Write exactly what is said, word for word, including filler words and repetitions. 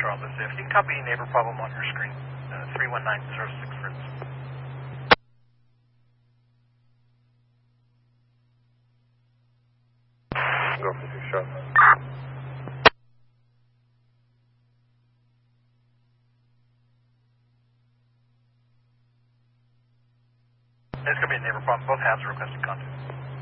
Charlotte Fifth. You can copy neighbor problem on your screen. Uh, three one nine zero six Fritz. Go for two shots. It's going to be a neighbor problem. Both halves are requesting contact.